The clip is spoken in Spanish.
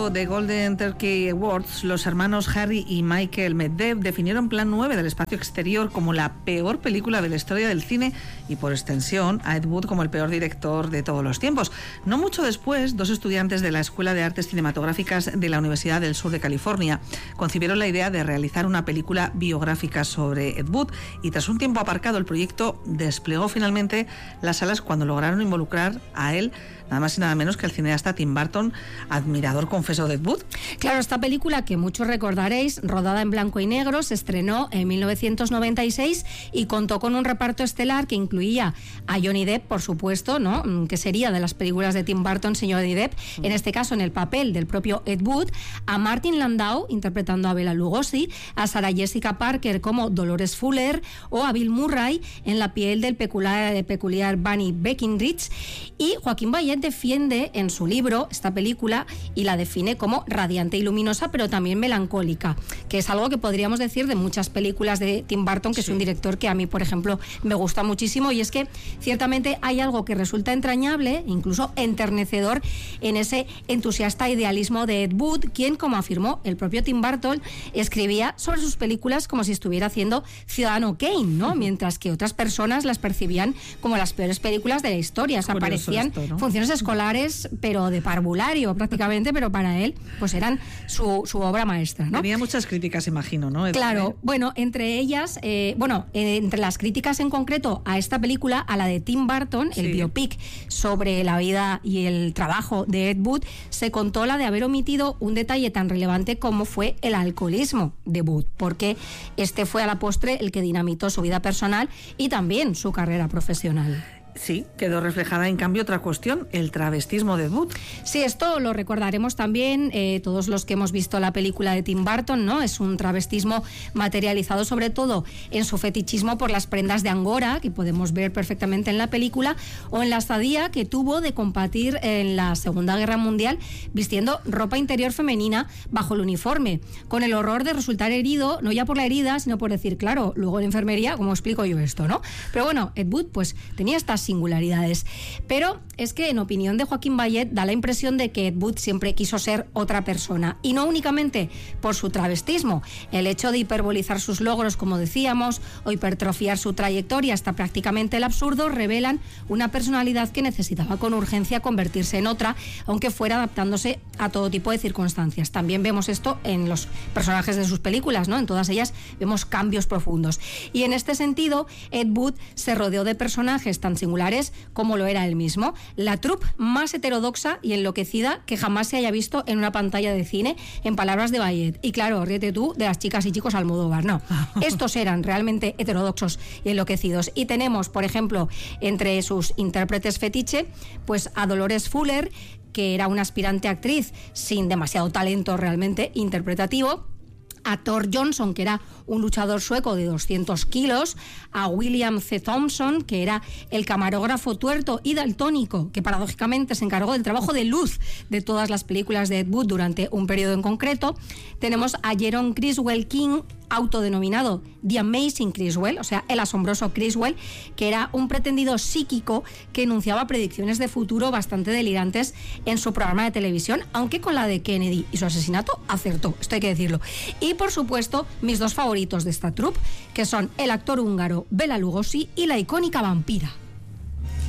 de Golden Turkey Awards, los hermanos Harry y Michael Medvedev definieron Plan 9 del espacio exterior como la peor película de la historia del cine y, por extensión, a Ed Wood como el peor director de todos los tiempos. No mucho después, dos estudiantes de la Escuela de Artes Cinematográficas de la Universidad del Sur de California concibieron la idea de realizar una película biográfica sobre Ed Wood y, tras un tiempo aparcado, el proyecto desplegó finalmente las salas cuando lograron involucrar a él, nada más y nada menos que el cineasta Tim Burton, admirador confeso de Ed Wood. Claro, esta película, que muchos recordaréis, rodada en blanco y negro, se estrenó en 1996 y contó con un reparto estelar que incluía a Johnny Depp, por supuesto, ¿no?, que sería de las películas de Tim Burton, señor Johnny Depp, en este caso en el papel del propio Ed Wood, a Martin Landau interpretando a Bela Lugosi, a Sarah Jessica Parker como Dolores Fuller o a Bill Murray en la piel del peculiar Bunny Breckinridge. Y Joaquín Bayet defiende en su libro esta película y la define como radiante y luminosa, pero también melancólica, que es algo que podríamos decir de muchas películas de Tim Burton, que es un director que a mí, por ejemplo, me gusta muchísimo, y es que ciertamente hay algo que resulta entrañable, incluso enternecedor, en ese entusiasta idealismo de Ed Wood, quien, como afirmó el propio Tim Burton, escribía sobre sus películas como si estuviera haciendo Ciudadano Kane, ¿no? Mientras que otras personas las percibían como las peores películas de la historia. O sea, parecían funciones escolares, pero de parvulario prácticamente, pero para él pues eran su obra maestra, ¿no? Tenía muchas críticas, imagino, ¿no? Claro, bueno, entre ellas, entre las críticas en concreto a esta película, a la de Tim Burton, el biopic sobre la vida y el trabajo de Ed Wood, se contó la de haber omitido un detalle tan relevante como fue el alcoholismo de Wood, porque este fue a la postre el que dinamitó su vida personal y también su carrera profesional. Sí, quedó reflejada en cambio otra cuestión, el travestismo de Ed Wood. Sí, esto lo recordaremos también todos los que hemos visto la película de Tim Burton, ¿no? Es un travestismo materializado sobre todo en su fetichismo por las prendas de Angora, que podemos ver perfectamente en la película, o en la estadía que tuvo de combatir en la Segunda Guerra Mundial vistiendo ropa interior femenina bajo el uniforme, con el horror de resultar herido, no ya por la herida, sino por decir, claro, luego en enfermería, ¿cómo explico yo esto, no? Pero bueno, Ed Wood pues tenía estas singularidades. Pero es que, en opinión de Joaquín Bayet, da la impresión de que Ed Wood siempre quiso ser otra persona, y no únicamente por su travestismo. El hecho de hiperbolizar sus logros, como decíamos, o hipertrofiar su trayectoria hasta prácticamente el absurdo, revelan una personalidad que necesitaba con urgencia convertirse en otra, aunque fuera adaptándose a todo tipo de circunstancias. También vemos esto en los personajes de sus películas, ¿no? En todas ellas vemos cambios profundos. Y en este sentido, Ed Wood se rodeó de personajes tan singulares como lo era él mismo, la troupe más heterodoxa y enloquecida que jamás se haya visto en una pantalla de cine, en palabras de Bayet. Y claro, ríete tú de las chicas y chicos Almodóvar, no. Estos eran realmente heterodoxos y enloquecidos. Y tenemos, por ejemplo, entre sus intérpretes fetiche, pues a Dolores Fuller, que era una aspirante actriz sin demasiado talento realmente interpretativo, a Thor Johnson, que era un luchador sueco de 200 kilos, a William C. Thompson, que era el camarógrafo tuerto y daltónico, que paradójicamente se encargó del trabajo de luz de todas las películas de Ed Wood durante un periodo en concreto. Tenemos a Jerome Criswell King, autodenominado The Amazing Criswell, o sea, el asombroso Criswell, que era un pretendido psíquico que enunciaba predicciones de futuro bastante delirantes en su programa de televisión, aunque con la de Kennedy y su asesinato acertó, esto hay que decirlo. Y, por supuesto, mis dos favoritos de esta troupe, que son el actor húngaro Bela Lugosi y la icónica vampira